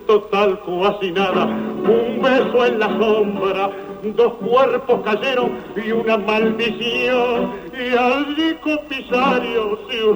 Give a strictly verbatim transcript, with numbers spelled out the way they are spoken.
total cuasi nada, un beso en la sombra, dos cuerpos cayeron y una maldición, y al rico Pisario se